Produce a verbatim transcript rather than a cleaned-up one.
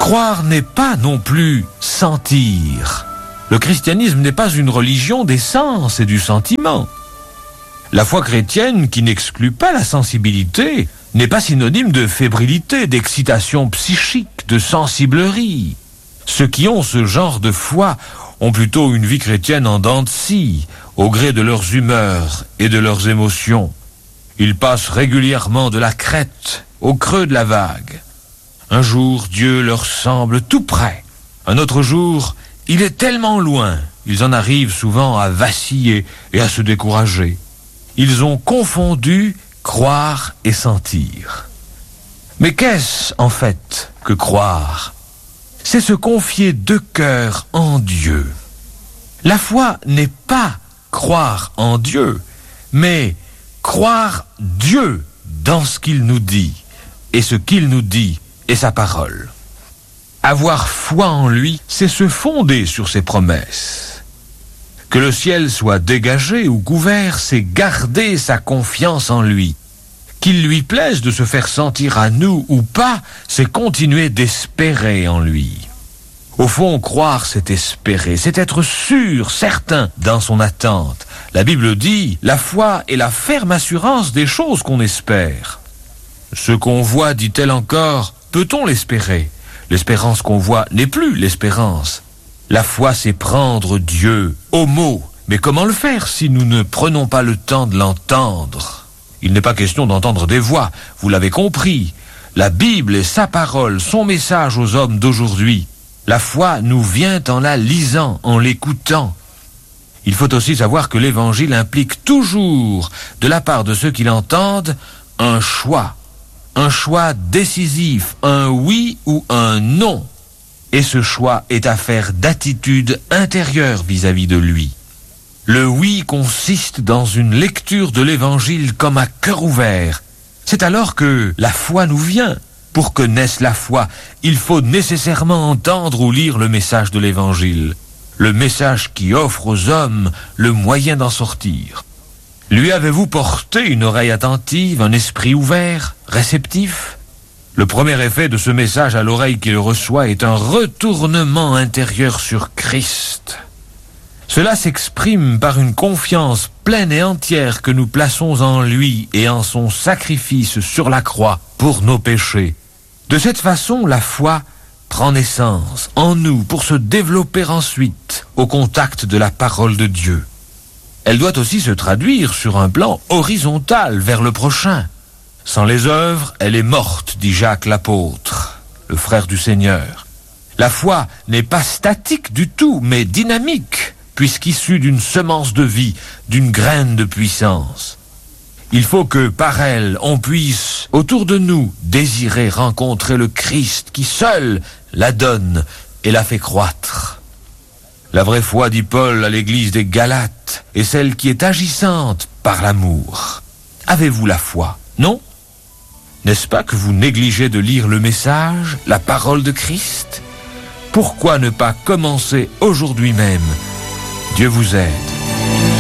Croire n'est pas non plus sentir. Le christianisme n'est pas une religion des sens et du sentiment. La foi chrétienne, qui n'exclut pas la sensibilité, n'est pas synonyme de fébrilité, d'excitation psychique, de sensiblerie. Ceux qui ont ce genre de foi ont plutôt une vie chrétienne en dents de scie, au gré de leurs humeurs et de leurs émotions. Ils passent régulièrement de la crête au creux de la vague. Un jour, Dieu leur semble tout près. Un autre jour, il est tellement loin. Ils en arrivent souvent à vaciller et à se décourager. Ils ont confondu croire et sentir. Mais qu'est-ce, en fait, que croire ? C'est se confier de cœur en Dieu. La foi n'est pas croire en Dieu, mais croire Dieu dans ce qu'il nous dit, et ce qu'il nous dit est sa parole. Avoir foi en lui, c'est se fonder sur ses promesses. Que le ciel soit dégagé ou couvert, c'est garder sa confiance en lui. Qu'il lui plaise de se faire sentir à nous ou pas, c'est continuer d'espérer en lui. Au fond, croire, c'est espérer, c'est être sûr, certain dans son attente. La Bible dit, la foi est la ferme assurance des choses qu'on espère. Ce qu'on voit, dit-elle encore, peut-on l'espérer ? L'espérance qu'on voit n'est plus l'espérance. La foi, c'est prendre Dieu au mot. Mais comment le faire si nous ne prenons pas le temps de l'entendre ? Il n'est pas question d'entendre des voix, vous l'avez compris. La Bible est sa parole, son message aux hommes d'aujourd'hui. La foi nous vient en la lisant, en l'écoutant. Il faut aussi savoir que l'Évangile implique toujours, de la part de ceux qui l'entendent, un choix. Un choix décisif, un oui ou un non. Et ce choix est affaire d'attitude intérieure vis-à-vis de lui. Le oui consiste dans une lecture de l'Évangile comme à cœur ouvert. C'est alors que la foi nous vient. Pour que naisse la foi, il faut nécessairement entendre ou lire le message de l'Évangile. Le message qui offre aux hommes le moyen d'en sortir. Lui avez-vous porté une oreille attentive, un esprit ouvert, réceptif ? Le premier effet de ce message à l'oreille qu'il reçoit est un retournement intérieur sur Christ. Cela s'exprime par une confiance pleine et entière que nous plaçons en lui et en son sacrifice sur la croix pour nos péchés. De cette façon, la foi prend naissance en nous pour se développer ensuite au contact de la parole de Dieu. Elle doit aussi se traduire sur un plan horizontal vers le prochain. Sans les œuvres, elle est morte, dit Jacques l'apôtre, le frère du Seigneur. La foi n'est pas statique du tout, mais dynamique, puisqu'issue d'une semence de vie, d'une graine de puissance. Il faut que, par elle, on puisse, autour de nous, désirer rencontrer le Christ qui seul la donne et la fait croître. La vraie foi, dit Paul à l'église des Galates, est celle qui est agissante par l'amour. Avez-vous la foi, non ? N'est-ce pas que vous négligez de lire le message, la parole de Christ ? Pourquoi ne pas commencer aujourd'hui même ? Dieu vous aide.